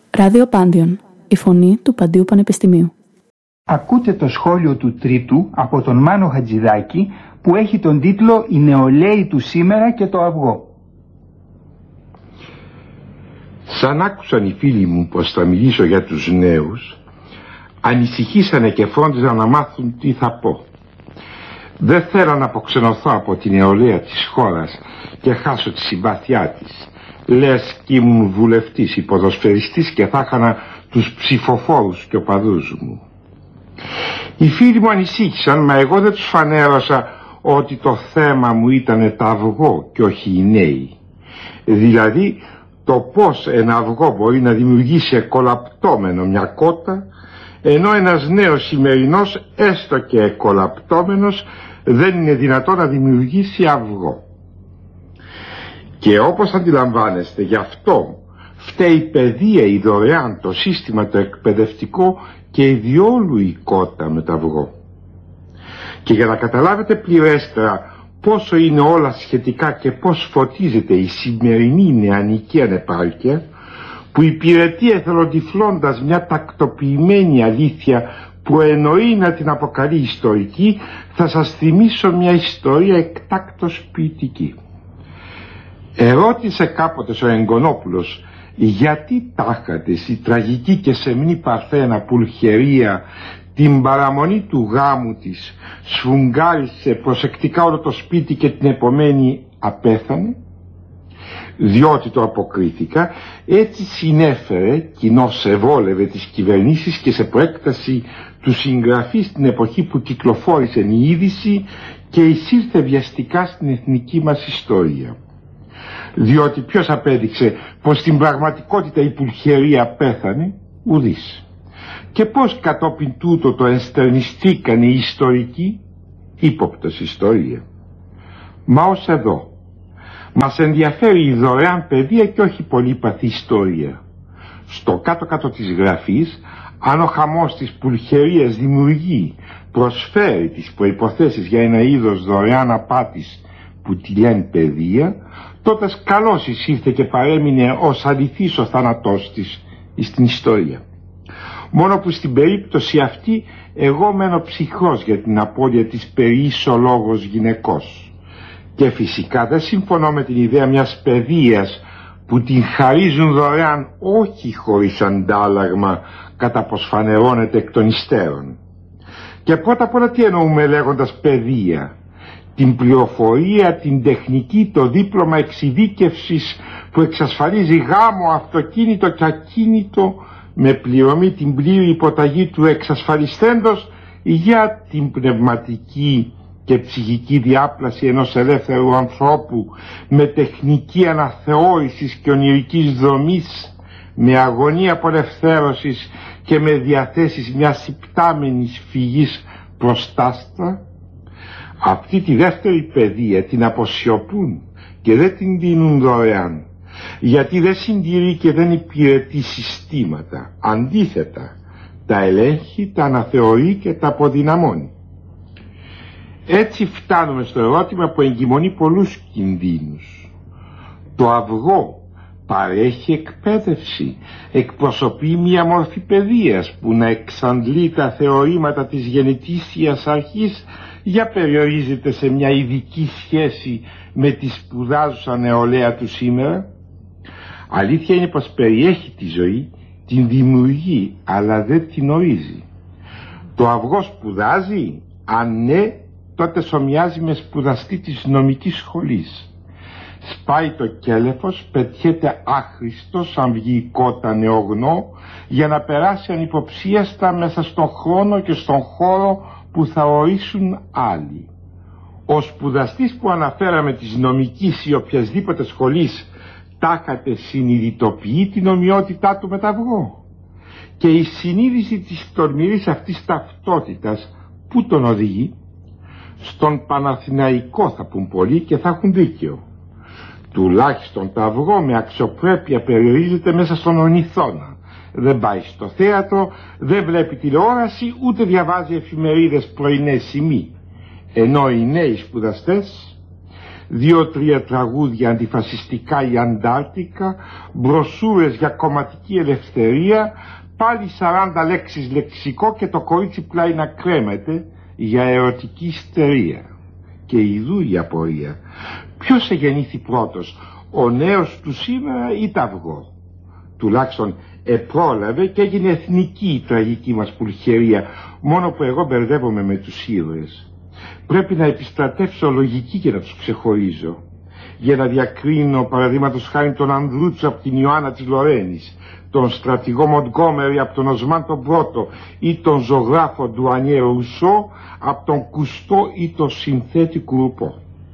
Ράδιο Πάντιον, η φωνή του Παντίου Πανεπιστημίου. Ακούτε το σχόλιο του Τρίτου από τον Μάνο Χατζηδάκη που έχει τον τίτλο «Οι νεολαίοι του σήμερα και το αυγό». Σαν άκουσαν οι φίλοι μου πως θα μιλήσω για τους νέους, ανησυχήσανε και φρόντιζαν να μάθουν τι θα πω. Δεν θέλω να αποξενωθώ από την νεολαία της χώρας και χάσω τη συμπάθειά της. Λες κι ήμουν βουλευτής ή ποδοσφαιριστής και θα χάνα τους ψηφοφόρους και οπαδούς μου. Οι φίλοι μου ανησύχησαν, μα εγώ δεν τους φανέρωσα ότι το θέμα μου ήταν το αυγό και όχι οι νέοι. Δηλαδή το πως ένα αυγό μπορεί να δημιουργήσει εκολαπτώμενο μια κότα, ενώ ένας νέος σημερινός, έστω και εκολαπτώμενος, δεν είναι δυνατό να δημιουργήσει αυγό. Και όπως αντιλαμβάνεστε, γι' αυτό φταίει η παιδεία, η δωρεάν, το σύστημα το εκπαιδευτικό και η διόλου η κότα με το αυγό. Και για να καταλάβετε πληρέστερα πόσο είναι όλα σχετικά και πώς φωτίζεται η σημερινή νεανική ανεπάρκεια, που υπηρετεί εθελοτυφλώντας μια τακτοποιημένη αλήθεια που εννοεί να την αποκαλεί ιστορική, θα σας θυμίσω μια ιστορία εκτάκτως ποιητική. Ερώτησε κάποτε ο Εγκονόπουλος γιατί τάχατε η τραγική και σεμνή Παρθένα Πουλχερία την παραμονή του γάμου της σφουγγάρισε προσεκτικά όλο το σπίτι και την επομένη απέθανε. Διότι το αποκρίθηκα, έτσι συνέφερε, κοινώς ευόλευε τις κυβερνήσεις και σε προέκταση του συγγραφή στην εποχή που κυκλοφόρησε η είδηση και εισήλθε βιαστικά στην εθνική μας ιστορία. Διότι ποιος απέδειξε πως στην πραγματικότητα η Πουλχερία πέθανε? Ουδής. Και πως κατόπιν τούτο το ενστερνιστήκαν οι ιστορικοί? Ύποπτος ιστορία. Μα ως εδώ μας ενδιαφέρει η δωρεάν παιδεία και όχι πολύπαθη ιστορία. Στο κάτω-κάτω της γραφής, αν ο χαμός της Πουλχερίας δημιουργεί, προσφέρει τις προϋποθέσεις για ένα είδος δωρεάν απάτης που τη λένε παιδεία, τότε καλώς εισήλθε και παρέμεινε ως αληθής ο θάνατός της στην ιστορία. Μόνο που στην περίπτωση αυτή εγώ μένω ψυχρός για την απώλεια της περιεισολόγος γυναικός. Και φυσικά δεν συμφωνώ με την ιδέα μιας παιδείας που την χαρίζουν δωρεάν, όχι χωρίς αντάλλαγμα, κατά πως φανερώνεται εκ των υστέρων. Και πρώτα απ' όλα τι εννοούμε λέγοντας παιδεία? Την πληροφορία, την τεχνική, το δίπλωμα εξειδίκευσης που εξασφαλίζει γάμο, αυτοκίνητο και ακίνητο με πληρωμή την πλήρη υποταγή του εξασφαλιστέντος για την πνευματική και ψυχική διάπλαση ενός ελεύθερου ανθρώπου με τεχνική αναθεώρησης και ονειρικής δομής, με αγωνία απολευθέρωσης και με διαθέσεις μιας υπτάμενης φυγής προς τ' άστρα. Αυτή τη δεύτερη παιδεία την αποσιωπούν και δεν την δίνουν δωρεάν, γιατί δεν συντηρεί και δεν υπηρετεί συστήματα. Αντίθετα, τα ελέγχει, τα αναθεωρεί και τα αποδυναμώνει. Έτσι φτάνουμε στο ερώτημα που εγκυμονεί πολλούς κινδύνους. Το αυγό παρέχει εκπαίδευση, εκπροσωπεί μια μορφή παιδείας που να εξαντλεί τα θεωρήματα της γενετήσιας αρχής, για περιορίζεται σε μια ειδική σχέση με τη σπουδάζουσα νεολαία του σήμερα? Αλήθεια είναι πως περιέχει τη ζωή, την δημιουργεί, αλλά δεν την ορίζει. Το αυγό σπουδάζει? Αν ναι, τότε σομοιάζει με σπουδαστή της νομικής σχολής. Σπάει το κέλεφος, πετιέται άχρηστος σαν βγει κότα νεογνώ, για να περάσει ανυποψίαστα μέσα στον χρόνο και στον χώρο που θα ορίσουν άλλοι. Ο σπουδαστής που αναφέραμε της νομικής ή οποιασδήποτε σχολής τάχατε συνειδητοποιεί την ομοιότητά του με το αυγό. Και η συνείδηση της τολμηρής αυτής ταυτότητας πού τον οδηγεί? Στον Παναθηναϊκό θα πουν πολλοί και θα έχουν δίκιο. Τουλάχιστον το αυγό με αξιοπρέπεια περιορίζεται μέσα στον ονειθώνα. Δεν πάει στο θέατρο, δεν βλέπει τηλεόραση, ούτε διαβάζει εφημερίδες πρωινές σημεί. Ενώ οι νέοι σπουδαστές 2-3 τραγούδια αντιφασιστικά η Αντάρτικα, μπροσούρες για κομματική ελευθερία, πάλι 40 λέξεις λεξικό και το κορίτσι πλάι να κρέμεται για ερωτική ιστερία. Και ιδού η απορία. Ποιος εγεννήθη πρώτος, ο νέος του σήμερα ή τ' αυγό? Τουλάχιστον επρόλαβε και έγινε εθνική η τραγική μας πουλχερία, μόνο που εγώ μπερδεύομαι με τους ήρωες. Πρέπει να επιστρατεύσω λογική και να τους ξεχωρίζω, για να διακρίνω παραδείγματος χάρη τον Ανδρούτσο από την Ιωάννα της Λορένης, τον στρατηγό Μοντγκόμερι από τον Οσμάν τον Πρώτο ή τον ζωγράφο Ντουανιέ Ρουσό από τον Κουστό ή τον συνθέτη Κουρουπό.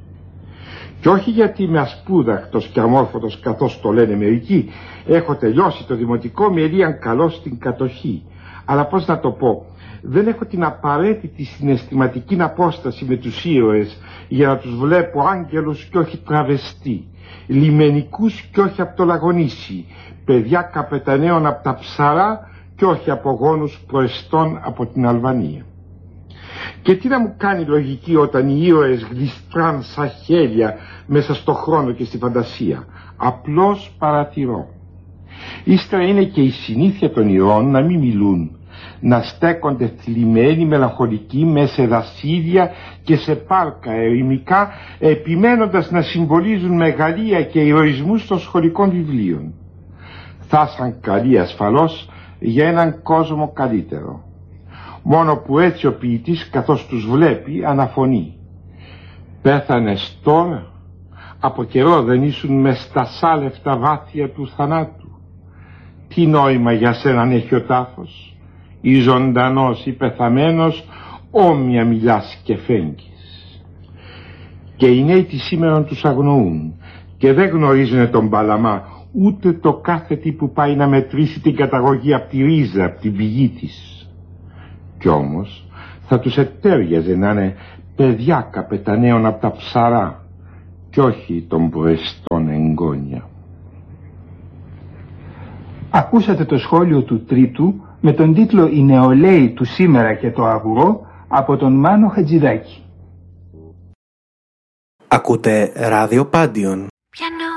Και όχι γιατί είμαι ασπούδακτος και αμόρφωτος καθώς το λένε μερικοί, έχω τελειώσει το δημοτικό με ελίαν καλό στην κατοχή, αλλά πώς να το πω, δεν έχω την απαραίτητη συναισθηματική απόσταση με τους ήρωες για να τους βλέπω άγγελους και όχι τραβεστοί, λιμενικούς και όχι από το Λαγονίσι, παιδιά καπεταναίων από τα Ψαρά και όχι από γόνους προεστών από την Αλβανία. Και τι να μου κάνει λογική όταν οι ήρωες γλιστράν σαν χέλια μέσα στο χρόνο και στη φαντασία? Απλώς παρατηρώ. Ύστερα είναι και η συνήθεια των ηρώων να μην μιλούν, να στέκονται θλιμμένοι, μελαγχολικοί μέσα σε δασίδια και σε πάρκα ερημικά, επιμένοντας να συμβολίζουν μεγαλεία και ηρωισμούς των σχολικών βιβλίων. Θα σαν καλοί ασφαλώς για έναν κόσμο καλύτερο. Μόνο που έτσι ο ποιητής καθώς τους βλέπει αναφωνεί. Πέθανες τώρα, από καιρό δεν ήσουν μες στα σάλευτα βάθια του θανάτου. Τι νόημα για σέναν έχει ο τάφος, ή ζωντανός ή πεθαμένος, όμοια μιλάς και φέγγεις. Και οι νέοι της σήμερον τους αγνοούν και δεν γνωρίζουν τον Παλαμά, ούτε το κάθε τι που πάει να μετρήσει την καταγωγή από τη ρίζα, από την πηγή της. Κι όμως θα τους ετέριαζε να είναι παιδιά καπεταναίων από τα Ψαρά κι όχι των προεστών εγγόνια. Ακούσατε το σχόλιο του Τρίτου με τον τίτλο «Οι νεολαίοι του σήμερα και το αυγό» από τον Μάνο Χατζηδάκη. Ακούτε Ράδιο Πάντιον,